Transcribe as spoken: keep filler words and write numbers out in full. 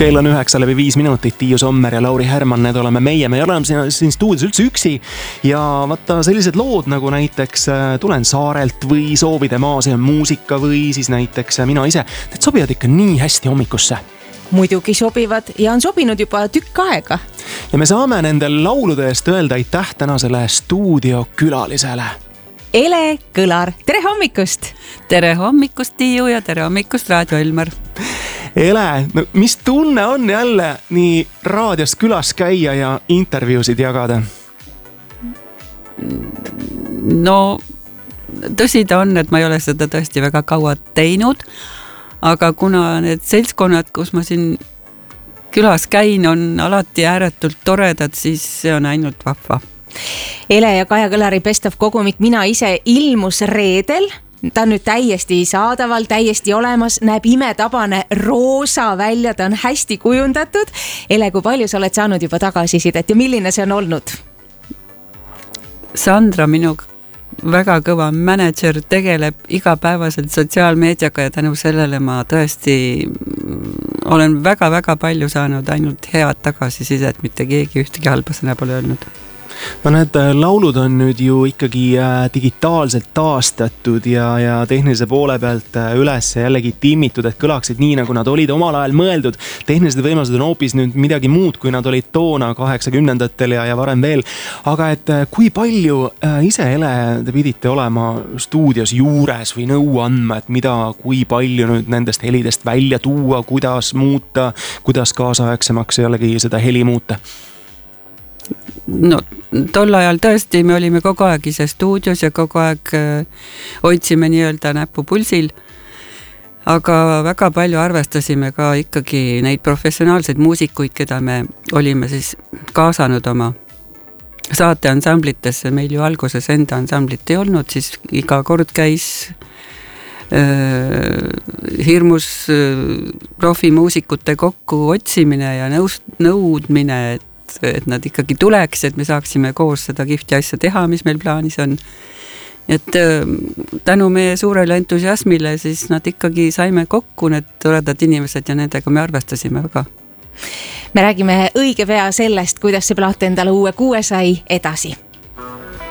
Kell on üheksa läbi viis minutit, Tiiu Sommer ja Lauri Härman, need oleme meie, me oleme siin, siin stuudios üldse üksi ja vaata sellised lood nagu näiteks Tulen saarelt või Soovide maas ja muusika või siis näiteks Mina ise, need sobivad ikka nii hästi hommikusse. Muidugi sobivad ja on sobinud juba tükk aega. Ja me saame nendel laulude eest öelda aitäh tänasele stuudiokülalisele. Ele Kõlar, tere hommikust! Tere hommikust, Tiiu, ja tere hommikust, Raadio Elmar! Ele, no mis tunne on jälle nii raadios külas käia ja intervjuusid jagada? No, tõsi ta on, et ma ei ole seda tõesti väga kaua teinud, aga kuna need seltskonnad, kus ma siin külas käin, on alati ääretult toredad, siis see on ainult vahva. Ele ja Kaja Kõlari Best of kogumik Mina ise ilmus reedel. Ta on nüüd täiesti saadaval, täiesti olemas, näeb imetabane roosa välja, ta on hästi kujundatud. Ele, kui palju sa oled saanud juba tagasisidet ja milline see on olnud? Sandra, minu väga kõva manager, tegeleb igapäevaselt sotsiaalmeediaga ja tänu sellele ma tõesti olen väga-väga palju saanud ainult head tagasisidet, mitte keegi ühtegi halba sõna pole öelnud. No need laulud on nüüd ju ikkagi digitaalselt taastatud ja, ja tehnilise poole pealt üles jällegi timmitud, et kõlaksid nii, nagu nad olid omal ajal mõeldud. Tehnilised võimalused on hoopis nüüd midagi muud, kui nad olid toona kaheksakümnendatel ja, ja varem veel. Aga et kui palju ise, Ele, te pidite olema stuudios juures või nõu andma, et mida, kui palju nüüd nendest helidest välja tuua, kuidas muuta, kuidas kaasaegsemaks jällegi seda heli muuta? No, tol ajal tõesti me olime kogu aeg ise stuudios ja kogu aeg hoidsime nii-öelda näpu pulsil, aga väga palju arvestasime ka ikkagi neid professionaalseid muusikuid, keda me olime siis kaasanud oma saate ansamblitesse. Meil ju alguses enda ansamblit ei olnud, siis iga kord käis äh, hirmus äh, profimuusikute kokku otsimine ja nõust, nõudmine, et et nad ikkagi tuleks, et me saaksime koos seda kihvti asja teha, mis meil plaanis on. Et tänu meie suurele entusiasmile siis nad ikkagi saime kokku, need toredad inimesed ja nendega me arvestasime väga. Me räägime õige pea sellest, kuidas see plaat endale uue kuue sai edasi.